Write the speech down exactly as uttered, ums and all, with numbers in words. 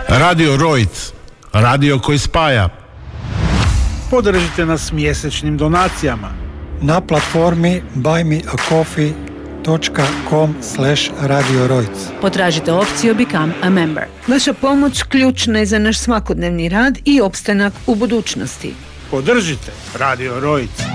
Radio Rojc, radio koji spaja. Podržite nas mjesečnim donacijama na platformi buy me a coffee dot com slash radio rojc. Potražite opciju Become a Member. Vaša pomoć ključna je za naš svakodnevni rad i opstanak u budućnosti. Podržite Radio Rojc.